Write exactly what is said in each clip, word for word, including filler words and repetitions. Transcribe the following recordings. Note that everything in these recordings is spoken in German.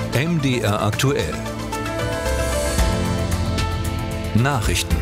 M D R aktuell. Nachrichten.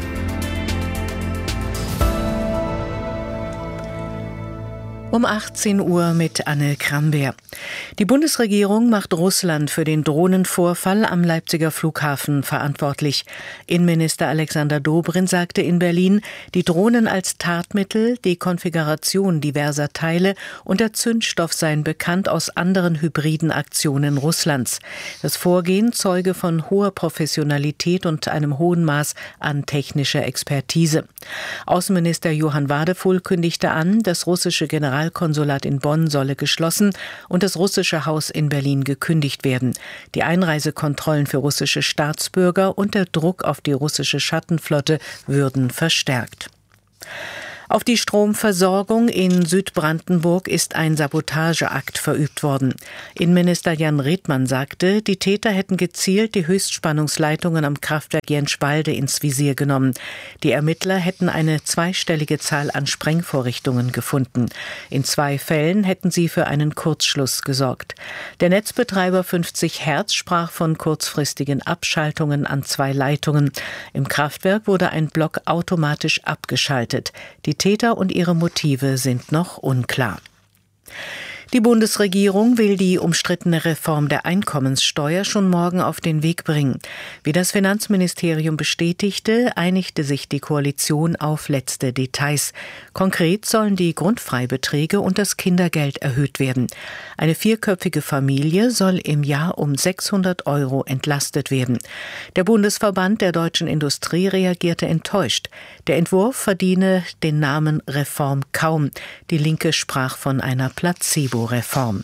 Um achtzehn Uhr mit Anne Krambeer. Die Bundesregierung macht Russland für den Drohnenvorfall am Leipziger Flughafen verantwortlich. Innenminister Alexander Dobrindt sagte in Berlin, die Drohnen als Tatmittel, die Konfiguration diverser Teile und der Zündstoff seien bekannt aus anderen hybriden Aktionen Russlands. Das Vorgehen zeuge von hoher Professionalität und einem hohen Maß an technischer Expertise. Außenminister Johann Wadefuhl kündigte an, das russische Generalkonsulat in Bonn solle geschlossen und das russische Haus in Berlin gekündigt werden. Die Einreisekontrollen für russische Staatsbürger und der Druck auf die russische Schattenflotte würden verstärkt. Auf die Stromversorgung in Südbrandenburg ist ein Sabotageakt verübt worden. Innenminister Jan Redmann sagte, die Täter hätten gezielt die Höchstspannungsleitungen am Kraftwerk Jänschwalde ins Visier genommen. Die Ermittler hätten eine zweistellige Zahl an Sprengvorrichtungen gefunden. In zwei Fällen hätten sie für einen Kurzschluss gesorgt. Der Netzbetreiber fünfzig Hertz sprach von kurzfristigen Abschaltungen an zwei Leitungen. Im Kraftwerk wurde ein Block automatisch abgeschaltet. Die Täter und ihre Motive sind noch unklar. Die Bundesregierung will die umstrittene Reform der Einkommenssteuer schon morgen auf den Weg bringen. Wie das Finanzministerium bestätigte, einigte sich die Koalition auf letzte Details. Konkret sollen die Grundfreibeträge und das Kindergeld erhöht werden. Eine vierköpfige Familie soll im Jahr um sechshundert Euro entlastet werden. Der Bundesverband der deutschen Industrie reagierte enttäuscht. Der Entwurf verdiene den Namen Reform kaum. Die Linke sprach von einer Placebo Reform.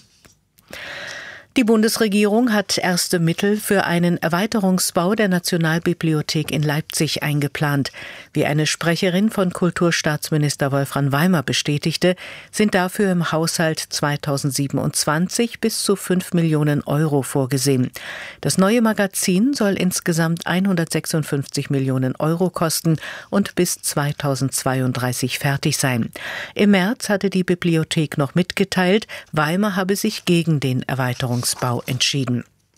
Die Bundesregierung hat erste Mittel für einen Erweiterungsbau der Nationalbibliothek in Leipzig eingeplant. Wie eine Sprecherin von Kulturstaatsminister Wolfram Weimer bestätigte, sind dafür im Haushalt zweitausendsiebenundzwanzig bis zu fünf Millionen Euro vorgesehen. Das neue Magazin soll insgesamt hundertsechsundfünfzig Millionen Euro kosten und bis zweitausendzweiunddreißig fertig sein. Im März hatte die Bibliothek noch mitgeteilt, Weimer habe sich gegen den Erweiterungsbau Bau entschieden.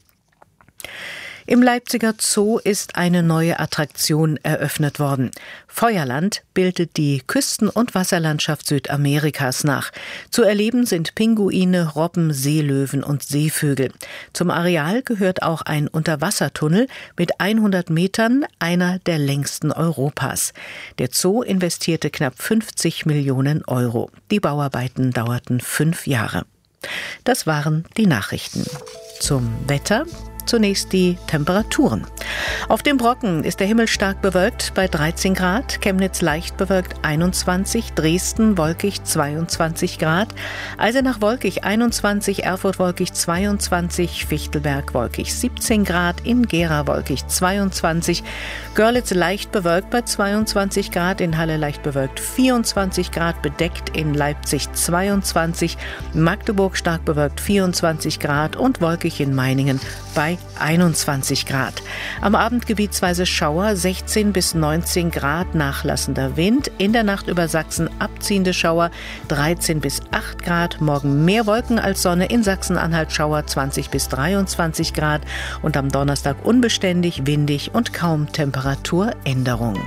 Im Leipziger Zoo ist eine neue Attraktion eröffnet worden. Feuerland bildet die Küsten- und Wasserlandschaft Südamerikas nach. Zu erleben sind Pinguine, Robben, Seelöwen und Seevögel. Zum Areal gehört auch ein Unterwassertunnel mit hundert Metern, einer der längsten Europas. Der Zoo investierte knapp fünfzig Millionen Euro. Die Bauarbeiten dauerten fünf Jahre. Das waren die Nachrichten. Zum Wetter. Zunächst die Temperaturen. Auf dem Brocken ist der Himmel stark bewölkt bei dreizehn Grad, Chemnitz leicht bewölkt einundzwanzig, Dresden wolkig zweiundzwanzig Grad, Eisenach wolkig einundzwanzig, Erfurt wolkig zweiundzwanzig, Fichtelberg wolkig siebzehn Grad, in Gera wolkig zweiundzwanzig, Görlitz leicht bewölkt bei zweiundzwanzig Grad, in Halle leicht bewölkt vierundzwanzig Grad, bedeckt in Leipzig zweiundzwanzig, Magdeburg stark bewölkt vierundzwanzig Grad und wolkig in Meiningen bei einundzwanzig Grad. Am Abend gebietsweise Schauer, sechzehn bis neunzehn Grad, nachlassender Wind. In der Nacht über Sachsen abziehende Schauer, dreizehn bis acht Grad. Morgen mehr Wolken als Sonne, in Sachsen-Anhalt Schauer, zwanzig bis dreiundzwanzig Grad. Und am Donnerstag unbeständig, windig und kaum Temperaturänderung.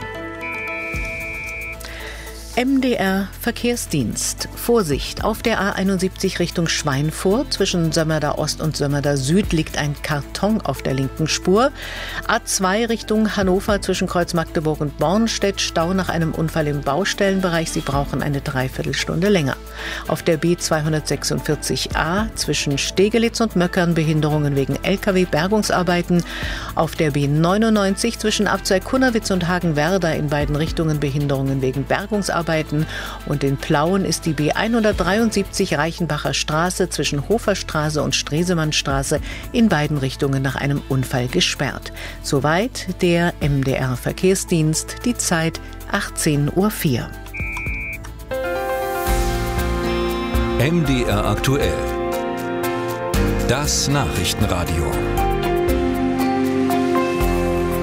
M D R Verkehrsdienst. Vorsicht, auf der A einundsiebzig Richtung Schweinfurt zwischen Sömmerda Ost und Sömmerda Süd liegt ein Karton auf der linken Spur. A zwei Richtung Hannover zwischen Kreuz Magdeburg und Bornstedt, Stau nach einem Unfall im Baustellenbereich. Sie brauchen eine Dreiviertelstunde länger. Auf der B zweihundertsechsundvierzig A zwischen Stegelitz und Möckern Behinderungen wegen L K W-Bergungsarbeiten. Auf der B neunundneunzig zwischen Abzweig-Kunnewitz und Hagenwerder in beiden Richtungen Behinderungen wegen Bergungsarbeiten. Und in Plauen ist die B hundertdreiundsiebzig Reichenbacher Straße zwischen Hoferstraße und Stresemannstraße in beiden Richtungen nach einem Unfall gesperrt. Soweit der M D R Verkehrsdienst, die Zeit achtzehn Uhr vier. M D R aktuell. Das Nachrichtenradio.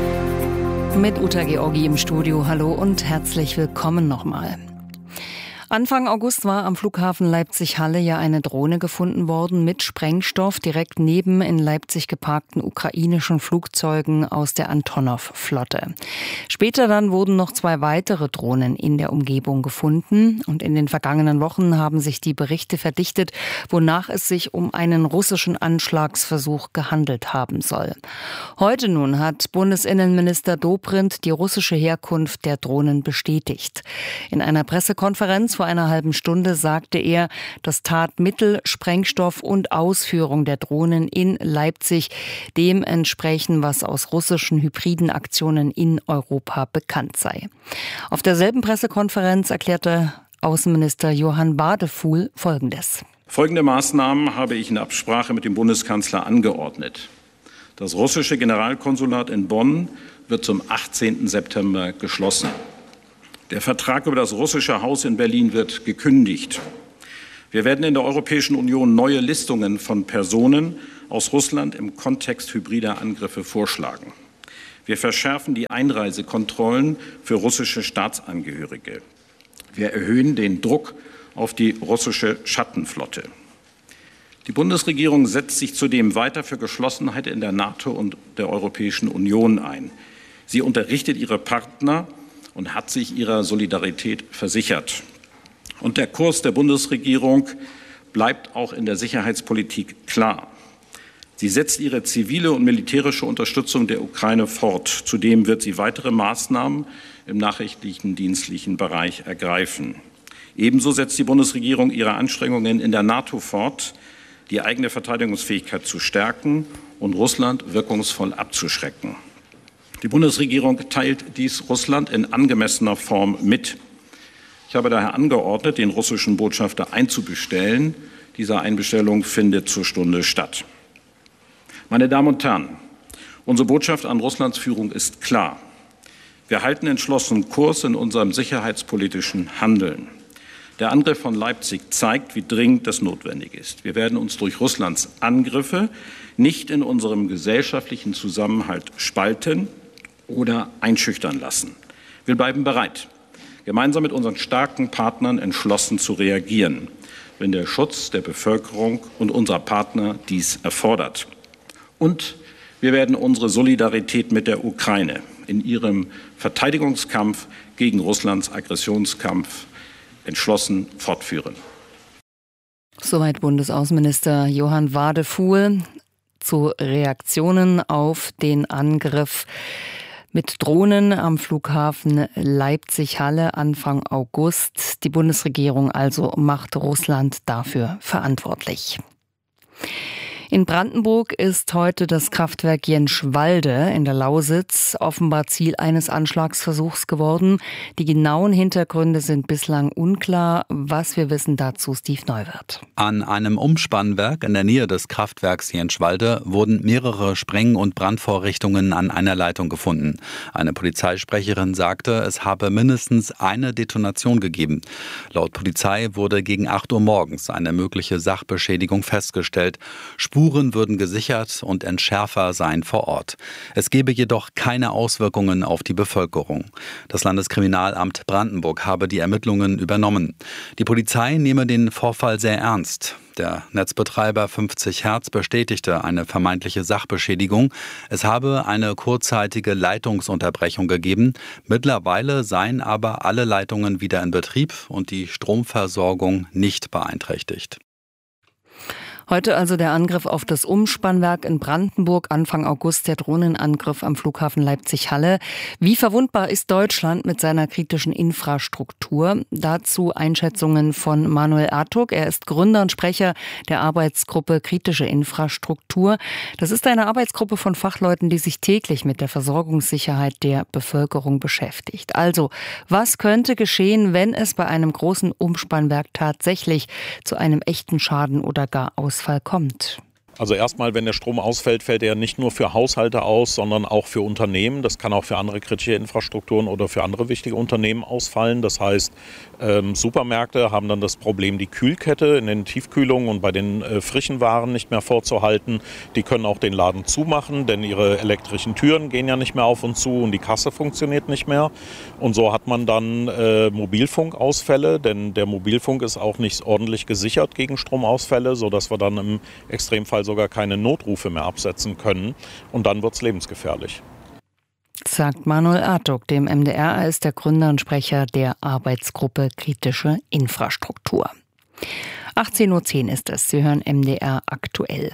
Mit Uta Georgi im Studio. Hallo und herzlich willkommen nochmal. Anfang August war am Flughafen Leipzig-Halle ja eine Drohne gefunden worden mit Sprengstoff direkt neben in Leipzig geparkten ukrainischen Flugzeugen aus der Antonov-Flotte. Später dann wurden noch zwei weitere Drohnen in der Umgebung gefunden und in den vergangenen Wochen haben sich die Berichte verdichtet, wonach es sich um einen russischen Anschlagsversuch gehandelt haben soll. Heute nun hat Bundesinnenminister Dobrindt die russische Herkunft der Drohnen bestätigt. In einer Pressekonferenz vor einer halben Stunde sagte er, dass Tatmittel, Sprengstoff und Ausführung der Drohnen in Leipzig dem entsprechen, was aus russischen hybriden Aktionen in Europa bekannt sei. Auf derselben Pressekonferenz erklärte Außenminister Johann Wadefuhl Folgendes. Folgende Maßnahmen habe ich in Absprache mit dem Bundeskanzler angeordnet. Das russische Generalkonsulat in Bonn wird zum achtzehnten September geschlossen. Der Vertrag über das russische Haus in Berlin wird gekündigt. Wir werden in der Europäischen Union neue Listungen von Personen aus Russland im Kontext hybrider Angriffe vorschlagen. Wir verschärfen die Einreisekontrollen für russische Staatsangehörige. Wir erhöhen den Druck auf die russische Schattenflotte. Die Bundesregierung setzt sich zudem weiter für Geschlossenheit in der NATO und der Europäischen Union ein. Sie unterrichtet ihre Partner und hat sich ihrer Solidarität versichert. Und der Kurs der Bundesregierung bleibt auch in der Sicherheitspolitik klar. Sie setzt ihre zivile und militärische Unterstützung der Ukraine fort. Zudem wird sie weitere Maßnahmen im nachrichtlichen dienstlichen Bereich ergreifen. Ebenso setzt die Bundesregierung ihre Anstrengungen in der NATO fort, die eigene Verteidigungsfähigkeit zu stärken und Russland wirkungsvoll abzuschrecken. Die Bundesregierung teilt dies Russland in angemessener Form mit. Ich habe daher angeordnet, den russischen Botschafter einzubestellen. Diese Einbestellung findet zur Stunde statt. Meine Damen und Herren, unsere Botschaft an Russlands Führung ist klar. Wir halten entschlossen Kurs in unserem sicherheitspolitischen Handeln. Der Angriff von Leipzig zeigt, wie dringend das notwendig ist. Wir werden uns durch Russlands Angriffe nicht in unserem gesellschaftlichen Zusammenhalt spalten oder einschüchtern lassen. Wir bleiben bereit, gemeinsam mit unseren starken Partnern entschlossen zu reagieren, wenn der Schutz der Bevölkerung und unserer Partner dies erfordert. Und wir werden unsere Solidarität mit der Ukraine in ihrem Verteidigungskampf gegen Russlands Aggressionskampf entschlossen fortführen. Soweit Bundesaußenminister Johann Wadefuhl zu Reaktionen auf den Angriff mit Drohnen am Flughafen Leipzig-Halle Anfang August. Die Bundesregierung also macht Russland dafür verantwortlich. In Brandenburg ist heute das Kraftwerk Jenschwalde in der Lausitz offenbar Ziel eines Anschlagsversuchs geworden. Die genauen Hintergründe sind bislang unklar. Was wir wissen dazu, Steve Neuwirth. An einem Umspannwerk in der Nähe des Kraftwerks Jenschwalde wurden mehrere Spreng- und Brandvorrichtungen an einer Leitung gefunden. Eine Polizeisprecherin sagte, es habe mindestens eine Detonation gegeben. Laut Polizei wurde gegen acht Uhr morgens eine mögliche Sachbeschädigung festgestellt. Spuren würden gesichert und Entschärfer seien vor Ort. Es gebe jedoch keine Auswirkungen auf die Bevölkerung. Das Landeskriminalamt Brandenburg habe die Ermittlungen übernommen. Die Polizei nehme den Vorfall sehr ernst. Der Netzbetreiber fünfzig Hertz bestätigte eine vermeintliche Sachbeschädigung. Es habe eine kurzzeitige Leitungsunterbrechung gegeben. Mittlerweile seien aber alle Leitungen wieder in Betrieb und die Stromversorgung nicht beeinträchtigt. Heute also der Angriff auf das Umspannwerk in Brandenburg, Anfang August der Drohnenangriff am Flughafen Leipzig-Halle. Wie verwundbar ist Deutschland mit seiner kritischen Infrastruktur? Dazu Einschätzungen von Manuel Artuk. Er ist Gründer und Sprecher der Arbeitsgruppe Kritische Infrastruktur. Das ist eine Arbeitsgruppe von Fachleuten, die sich täglich mit der Versorgungssicherheit der Bevölkerung beschäftigt. Also, was könnte geschehen, wenn es bei einem großen Umspannwerk tatsächlich zu einem echten Schaden oder gar Ausfall kommt? Also erstmal, wenn der Strom ausfällt, fällt er nicht nur für Haushalte aus, sondern auch für Unternehmen. Das kann auch für andere kritische Infrastrukturen oder für andere wichtige Unternehmen ausfallen. Das heißt, ähm, Supermärkte haben dann das Problem, die Kühlkette in den Tiefkühlungen und bei den äh, frischen Waren nicht mehr vorzuhalten. Die können auch den Laden zumachen, denn ihre elektrischen Türen gehen ja nicht mehr auf und zu und die Kasse funktioniert nicht mehr. Und so hat man dann äh, Mobilfunkausfälle, denn der Mobilfunk ist auch nicht ordentlich gesichert gegen Stromausfälle, sodass wir dann im Extremfall sogar keine Notrufe mehr absetzen können. Und dann wird es lebensgefährlich. Sagt Manuel Artuk, dem M D R. Er ist der Gründer und Sprecher der Arbeitsgruppe Kritische Infrastruktur. achtzehn Uhr zehn ist es. Sie hören M D R aktuell.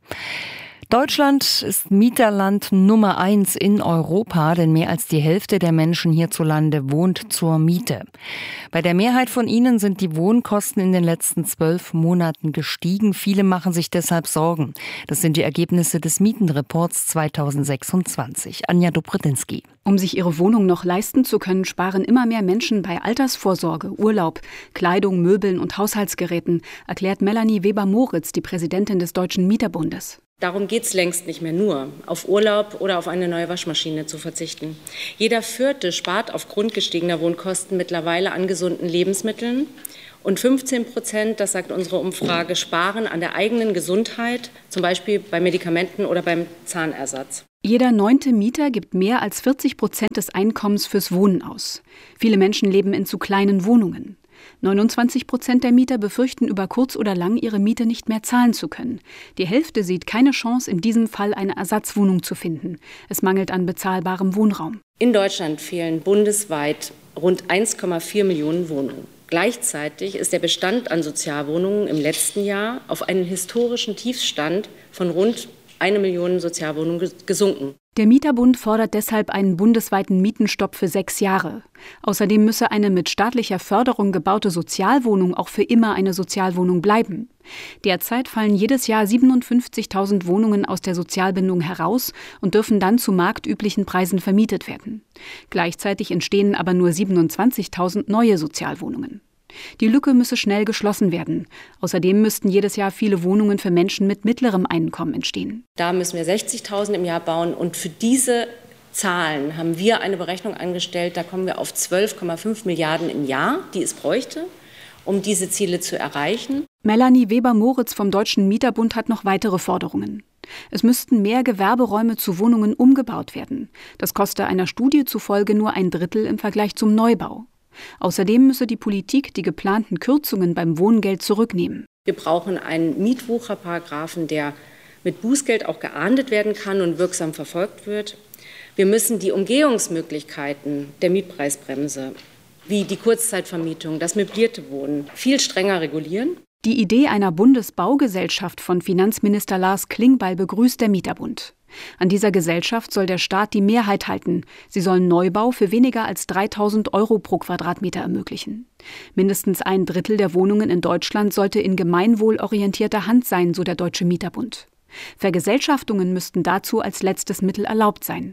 Deutschland ist Mieterland Nummer eins in Europa, denn mehr als die Hälfte der Menschen hierzulande wohnt zur Miete. Bei der Mehrheit von ihnen sind die Wohnkosten in den letzten zwölf Monaten gestiegen. Viele machen sich deshalb Sorgen. Das sind die Ergebnisse des Mietenreports zweitausendsechsundzwanzig. Anja Dobrydinski. Um sich ihre Wohnung noch leisten zu können, sparen immer mehr Menschen bei Altersvorsorge, Urlaub, Kleidung, Möbeln und Haushaltsgeräten, erklärt Melanie Weber-Moritz, die Präsidentin des Deutschen Mieterbundes. Darum geht es längst nicht mehr nur, auf Urlaub oder auf eine neue Waschmaschine zu verzichten. Jeder Vierte spart aufgrund gestiegener Wohnkosten mittlerweile an gesunden Lebensmitteln. Und fünfzehn Prozent, das sagt unsere Umfrage, sparen an der eigenen Gesundheit, zum Beispiel bei Medikamenten oder beim Zahnersatz. Jeder neunte Mieter gibt mehr als vierzig Prozent des Einkommens fürs Wohnen aus. Viele Menschen leben in zu kleinen Wohnungen. neunundzwanzig Prozent der Mieter befürchten über kurz oder lang, ihre Miete nicht mehr zahlen zu können. Die Hälfte sieht keine Chance, in diesem Fall eine Ersatzwohnung zu finden. Es mangelt an bezahlbarem Wohnraum. In Deutschland fehlen bundesweit rund eins Komma vier Millionen Wohnungen. Gleichzeitig ist der Bestand an Sozialwohnungen im letzten Jahr auf einen historischen Tiefstand von rund eine Million Sozialwohnungen gesunken. Der Mieterbund fordert deshalb einen bundesweiten Mietenstopp für sechs Jahre. Außerdem müsse eine mit staatlicher Förderung gebaute Sozialwohnung auch für immer eine Sozialwohnung bleiben. Derzeit fallen jedes Jahr siebenundfünfzigtausend Wohnungen aus der Sozialbindung heraus und dürfen dann zu marktüblichen Preisen vermietet werden. Gleichzeitig entstehen aber nur siebenundzwanzigtausend neue Sozialwohnungen. Die Lücke müsse schnell geschlossen werden. Außerdem müssten jedes Jahr viele Wohnungen für Menschen mit mittlerem Einkommen entstehen. Da müssen wir sechzigtausend im Jahr bauen und für diese Zahlen haben wir eine Berechnung angestellt, da kommen wir auf zwölf Komma fünf Milliarden im Jahr, die es bräuchte, um diese Ziele zu erreichen. Melanie Weber-Moritz vom Deutschen Mieterbund hat noch weitere Forderungen. Es müssten mehr Gewerberäume zu Wohnungen umgebaut werden. Das koste einer Studie zufolge nur ein Drittel im Vergleich zum Neubau. Außerdem müsse die Politik die geplanten Kürzungen beim Wohngeld zurücknehmen. Wir brauchen einen Mietwucherparagraphen, der mit Bußgeld auch geahndet werden kann und wirksam verfolgt wird. Wir müssen die Umgehungsmöglichkeiten der Mietpreisbremse, wie die Kurzzeitvermietung, das möblierte Wohnen, viel strenger regulieren. Die Idee einer Bundesbaugesellschaft von Finanzminister Lars Klingbeil begrüßt der Mieterbund. An dieser Gesellschaft soll der Staat die Mehrheit halten. Sie sollen Neubau für weniger als dreitausend Euro pro Quadratmeter ermöglichen. Mindestens ein Drittel der Wohnungen in Deutschland sollte in gemeinwohlorientierter Hand sein, so der Deutsche Mieterbund. Vergesellschaftungen müssten dazu als letztes Mittel erlaubt sein.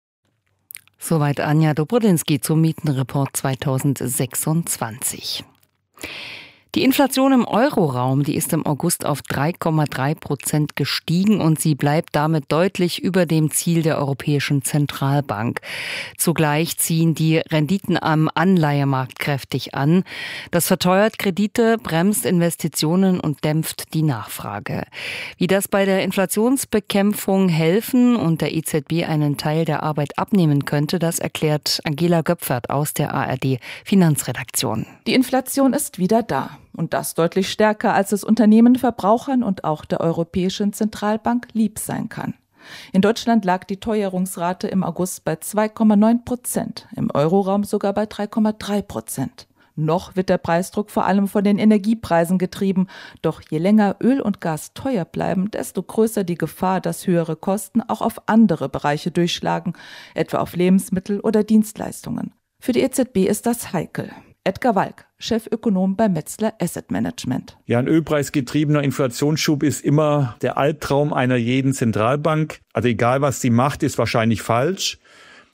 Soweit Anja Dobrydinski zum Mietenreport zweitausendsechsundzwanzig. Die Inflation im Euroraum, die ist im August auf drei Komma drei Prozent gestiegen und sie bleibt damit deutlich über dem Ziel der Europäischen Zentralbank. Zugleich ziehen die Renditen am Anleihemarkt kräftig an. Das verteuert Kredite, bremst Investitionen und dämpft die Nachfrage. Wie das bei der Inflationsbekämpfung helfen und der E Z B einen Teil der Arbeit abnehmen könnte, das erklärt Angela Göpfert aus der A R D Finanzredaktion. Die Inflation ist wieder da. Und das deutlich stärker, als es Unternehmen, Verbrauchern und auch der Europäischen Zentralbank lieb sein kann. In Deutschland lag die Teuerungsrate im August bei zwei Komma neun Prozent, im Euroraum sogar bei drei Komma drei Prozent. Noch wird der Preisdruck vor allem von den Energiepreisen getrieben. Doch je länger Öl und Gas teuer bleiben, desto größer die Gefahr, dass höhere Kosten auch auf andere Bereiche durchschlagen, etwa auf Lebensmittel oder Dienstleistungen. Für die E Z B ist das heikel. Edgar Walk, Chefökonom bei Metzler Asset Management. Ja, ein ölpreisgetriebener Inflationsschub ist immer der Albtraum einer jeden Zentralbank. Also egal, was sie macht, ist wahrscheinlich falsch.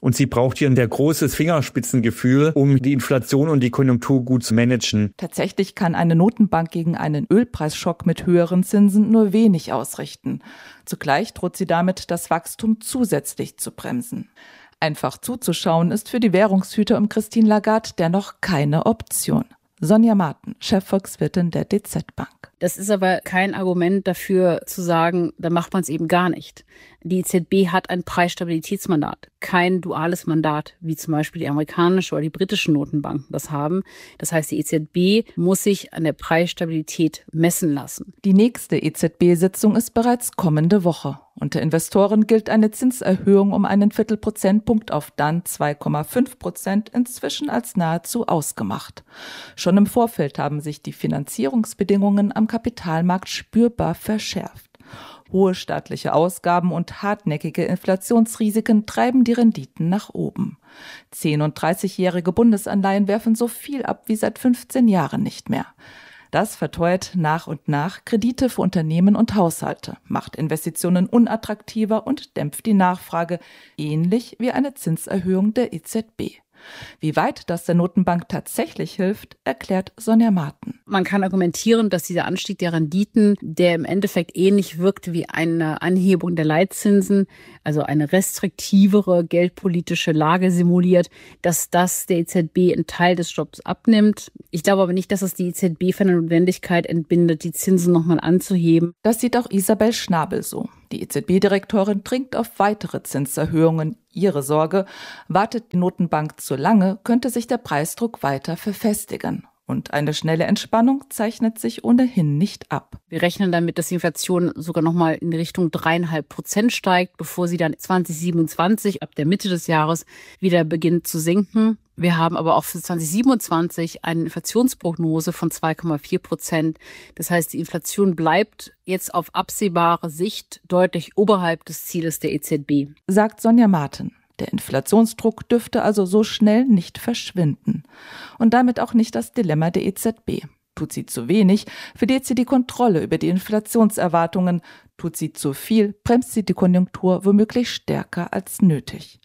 Und sie braucht hier ein sehr großes Fingerspitzengefühl, um die Inflation und die Konjunktur gut zu managen. Tatsächlich kann eine Notenbank gegen einen Ölpreisschock mit höheren Zinsen nur wenig ausrichten. Zugleich droht sie damit, das Wachstum zusätzlich zu bremsen. Einfach zuzuschauen ist für die Währungshüter um Christine Lagarde dennoch keine Option. Sonja Marten, Chefvolkswirtin der D Z Bank. Das ist aber kein Argument dafür zu sagen, da macht man es eben gar nicht. Die E Z B hat ein Preisstabilitätsmandat, kein duales Mandat, wie zum Beispiel die amerikanische oder die britischen Notenbanken das haben. Das heißt, die E Z B muss sich an der Preisstabilität messen lassen. Die nächste E Z B-Sitzung ist bereits kommende Woche. Unter Investoren gilt eine Zinserhöhung um einen Viertelprozentpunkt auf dann zwei Komma fünf Prozent inzwischen als nahezu ausgemacht. Schon im Vorfeld haben sich die Finanzierungsbedingungen am Kapitalmarkt spürbar verschärft. Hohe staatliche Ausgaben und hartnäckige Inflationsrisiken treiben die Renditen nach oben. zehn- und dreißigjährige Bundesanleihen werfen so viel ab wie seit fünfzehn Jahren nicht mehr. Das verteuert nach und nach Kredite für Unternehmen und Haushalte, macht Investitionen unattraktiver und dämpft die Nachfrage, ähnlich wie eine Zinserhöhung der E Z B. Wie weit das der Notenbank tatsächlich hilft, erklärt Sonja Marten. Man kann argumentieren, dass dieser Anstieg der Renditen, der im Endeffekt ähnlich wirkt wie eine Anhebung der Leitzinsen, also eine restriktivere geldpolitische Lage simuliert, dass das der E Z B einen Teil des Jobs abnimmt. Ich glaube aber nicht, dass es die E Z B von der Notwendigkeit entbindet, die Zinsen nochmal anzuheben. Das sieht auch Isabel Schnabel so. Die E Z B-Direktorin dringt auf weitere Zinserhöhungen. Ihre Sorge: wartet die Notenbank zu lange, könnte sich der Preisdruck weiter verfestigen. Und eine schnelle Entspannung zeichnet sich ohnehin nicht ab. Wir rechnen damit, dass die Inflation sogar noch mal in Richtung dreieinhalb Prozent steigt, bevor sie dann zwanzig siebenundzwanzig, ab der Mitte des Jahres, wieder beginnt zu sinken. Wir haben aber auch für zwanzig siebenundzwanzig eine Inflationsprognose von zwei Komma vier Prozent. Das heißt, die Inflation bleibt jetzt auf absehbare Sicht deutlich oberhalb des Zieles der E Z B. Sagt Sonja Marten. Der Inflationsdruck dürfte also so schnell nicht verschwinden. Und damit auch nicht das Dilemma der E Z B. Tut sie zu wenig, verliert sie die Kontrolle über die Inflationserwartungen. Tut sie zu viel, bremst sie die Konjunktur womöglich stärker als nötig.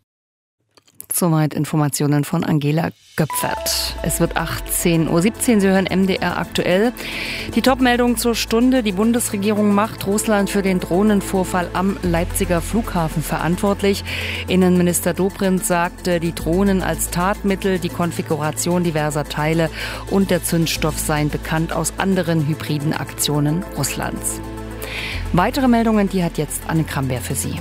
Soweit Informationen von Angela Göpfert. Es wird achtzehn Uhr siebzehn. Sie hören M D R aktuell. Die Top-Meldung zur Stunde. Die Bundesregierung macht Russland für den Drohnenvorfall am Leipziger Flughafen verantwortlich. Innenminister Dobrindt sagte, die Drohnen als Tatmittel, die Konfiguration diverser Teile und der Zündstoff seien bekannt aus anderen hybriden Aktionen Russlands. Weitere Meldungen, die hat jetzt Anne Kramberg für Sie.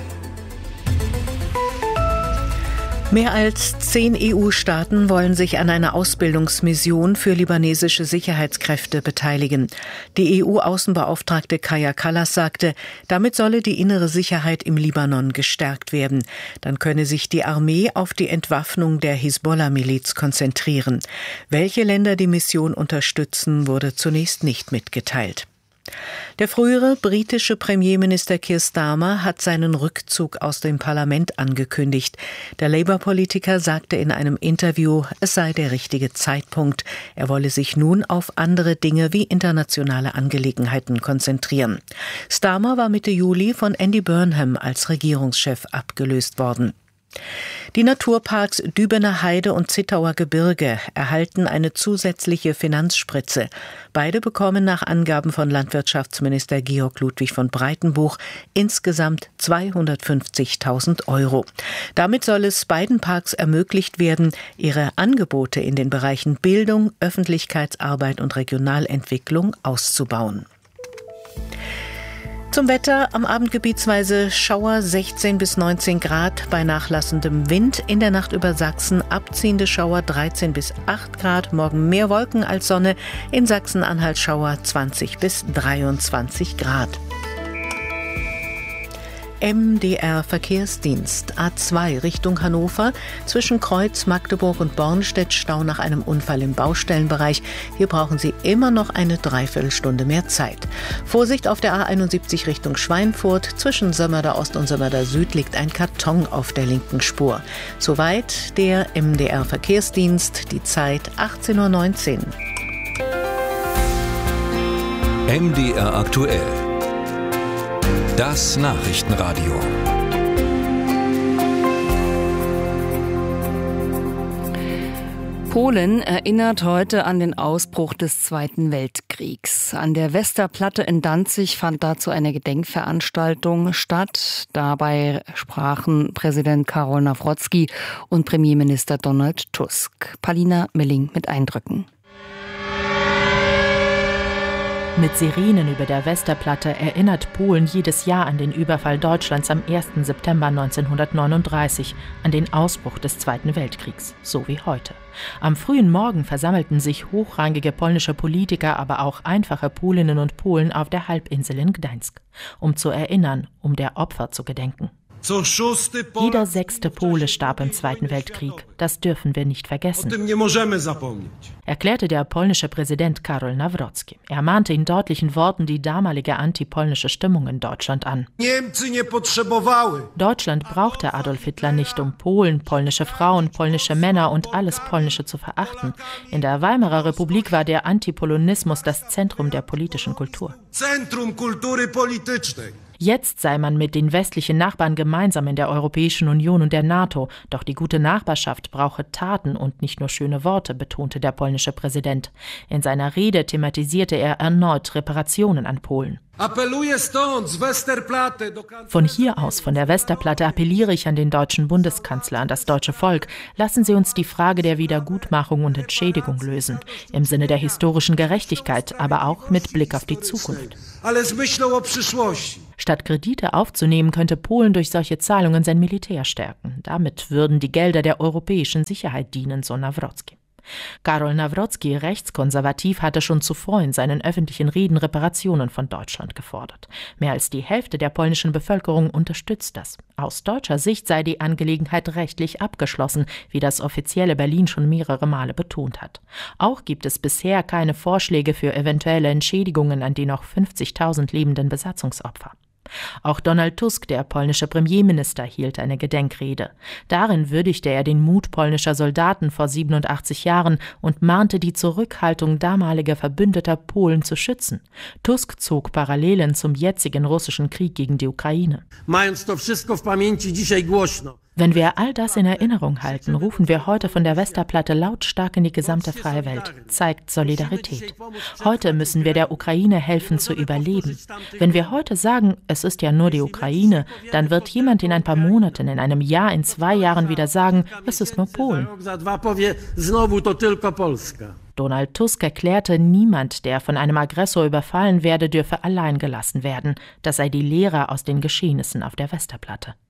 Mehr als zehn E U-Staaten wollen sich an einer Ausbildungsmission für libanesische Sicherheitskräfte beteiligen. Die E U-Außenbeauftragte Kaja Kallas sagte, damit solle die innere Sicherheit im Libanon gestärkt werden. Dann könne sich die Armee auf die Entwaffnung der Hisbollah-Miliz konzentrieren. Welche Länder die Mission unterstützen, wurde zunächst nicht mitgeteilt. Der frühere britische Premierminister Keir Starmer hat seinen Rückzug aus dem Parlament angekündigt. Der Labour-Politiker sagte in einem Interview, es sei der richtige Zeitpunkt. Er wolle sich nun auf andere Dinge wie internationale Angelegenheiten konzentrieren. Starmer war Mitte Juli von Andy Burnham als Regierungschef abgelöst worden. Die Naturparks Dübener Heide und Zittauer Gebirge erhalten eine zusätzliche Finanzspritze. Beide bekommen nach Angaben von Landwirtschaftsminister Georg Ludwig von Breitenbuch insgesamt zweihundertfünfzigtausend Euro. Damit soll es beiden Parks ermöglicht werden, ihre Angebote in den Bereichen Bildung, Öffentlichkeitsarbeit und Regionalentwicklung auszubauen. Zum Wetter: am Abend gebietsweise Schauer, sechzehn bis neunzehn Grad bei nachlassendem Wind. In der Nacht über Sachsen abziehende Schauer, dreizehn bis acht Grad. Morgen mehr Wolken als Sonne. In Sachsen-Anhalt Schauer, zwanzig bis dreiundzwanzig Grad. M D R Verkehrsdienst. A zwei Richtung Hannover. Zwischen Kreuz, Magdeburg und Bornstedt Stau nach einem Unfall im Baustellenbereich. Hier brauchen Sie immer noch eine Dreiviertelstunde mehr Zeit. Vorsicht auf der A einundsiebzig Richtung Schweinfurt. Zwischen Sömmerder Ost und Sömmerder Süd liegt ein Karton auf der linken Spur. Soweit der M D R Verkehrsdienst. Die Zeit achtzehn Uhr neunzehn. M D R aktuell. Das Nachrichtenradio. Polen erinnert heute an den Ausbruch des Zweiten Weltkriegs. An der Westerplatte in Danzig fand dazu eine Gedenkveranstaltung statt. Dabei sprachen Präsident Karol Nawrocki und Premierminister Donald Tusk. Paulina Milling mit Eindrücken. Mit Sirenen über der Westerplatte erinnert Polen jedes Jahr an den Überfall Deutschlands am ersten September neunzehnhundertneununddreißig, an den Ausbruch des Zweiten Weltkriegs, so wie heute. Am frühen Morgen versammelten sich hochrangige polnische Politiker, aber auch einfache Polinnen und Polen auf der Halbinsel in Gdańsk, um zu erinnern, um der Opfer zu gedenken. Jeder sechste Pole starb im Zweiten Weltkrieg. Das dürfen wir nicht vergessen, erklärte der polnische Präsident Karol Nawrocki. Er mahnte in deutlichen Worten die damalige antipolnische Stimmung in Deutschland an. Deutschland brauchte Adolf Hitler nicht, um Polen, polnische Frauen, polnische Männer und alles Polnische zu verachten. In der Weimarer Republik war der Antipolonismus das Zentrum der politischen Kultur. Jetzt sei man mit den westlichen Nachbarn gemeinsam in der Europäischen Union und der NATO. Doch die gute Nachbarschaft brauche Taten und nicht nur schöne Worte, betonte der polnische Präsident. In seiner Rede thematisierte er erneut Reparationen an Polen. Von hier aus, von der Westerplatte, appelliere ich an den deutschen Bundeskanzler, an das deutsche Volk. Lassen Sie uns die Frage der Wiedergutmachung und Entschädigung lösen. Im Sinne der historischen Gerechtigkeit, aber auch mit Blick auf die Zukunft. Statt Kredite aufzunehmen, könnte Polen durch solche Zahlungen sein Militär stärken. Damit würden die Gelder der europäischen Sicherheit dienen, so Nawrocki. Karol Nawrocki, rechtskonservativ, hatte schon zuvor in seinen öffentlichen Reden Reparationen von Deutschland gefordert. Mehr als die Hälfte der polnischen Bevölkerung unterstützt das. Aus deutscher Sicht sei die Angelegenheit rechtlich abgeschlossen, wie das offizielle Berlin schon mehrere Male betont hat. Auch gibt es bisher keine Vorschläge für eventuelle Entschädigungen an die noch fünfzigtausend lebenden Besatzungsopfer. Auch Donald Tusk, der polnische Premierminister, hielt eine Gedenkrede. Darin würdigte er den Mut polnischer Soldaten vor siebenundachtzig Jahren und mahnte die Zurückhaltung damaliger Verbündeter Polen zu schützen. Tusk zog Parallelen zum jetzigen russischen Krieg gegen die Ukraine. Wenn wir all das in Erinnerung halten, rufen wir heute von der Westerplatte lautstark in die gesamte freie Welt. Zeigt Solidarität. Heute müssen wir der Ukraine helfen zu überleben. Wenn wir heute sagen, es ist ja nur die Ukraine, dann wird jemand in ein paar Monaten, in einem Jahr, in zwei Jahren wieder sagen, es ist nur Polen. Donald Tusk erklärte, niemand, der von einem Aggressor überfallen werde, dürfe allein gelassen werden. Das sei die Lehre aus den Geschehnissen auf der Westerplatte.